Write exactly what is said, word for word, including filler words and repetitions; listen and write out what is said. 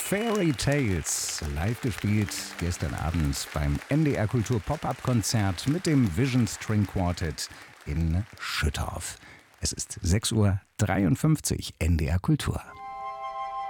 Fairy Tales, live gespielt gestern Abend beim N D R Kultur Pop-Up-Konzert mit dem Vision String Quartet in Schüttorf. Es ist sechs Uhr dreiundfünfzig, N D R Kultur.